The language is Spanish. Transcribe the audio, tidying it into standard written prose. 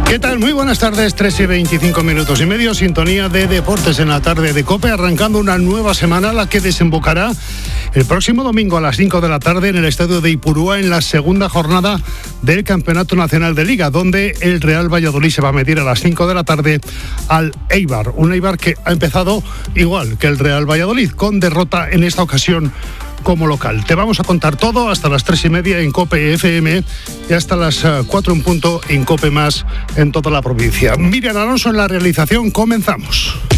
¿Qué tal? Muy buenas tardes, 3:25 sintonía de Deportes en la tarde de COPE, arrancando una nueva semana, la que desembocará el próximo domingo a las 5 de la tarde en el estadio de Ipurúa, en la segunda jornada del Campeonato Nacional de Liga, donde el Real Valladolid se va a medir a las 5 de la tarde al Eibar. Un Eibar que ha empezado igual que el Real Valladolid, con derrota en esta ocasión como local. Te vamos a contar todo hasta las 3:30 en COPE FM y hasta las 4 en punto en COPE Más en toda la provincia. Miriam Alonso en la realización. Comenzamos.